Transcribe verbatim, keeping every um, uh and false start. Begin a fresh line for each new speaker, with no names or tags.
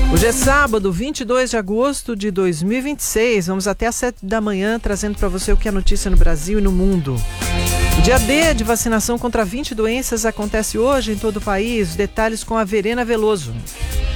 Hoje é sábado, vinte e dois de agosto de dois mil e vinte e seis. Vamos até às sete da manhã trazendo para você o que é notícia no Brasil e no mundo. O dia D de vacinação contra vinte doenças acontece hoje em todo o país. Detalhes com a Verena Veloso.